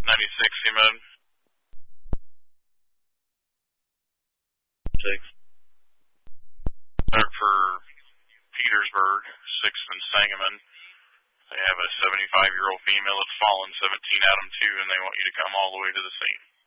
96, you mode. 6. Start for Petersburg, 6th and Sangamon. They have a 75-year-old female that's fallen, 17 Adam 2, and they want you to come all the way to the scene.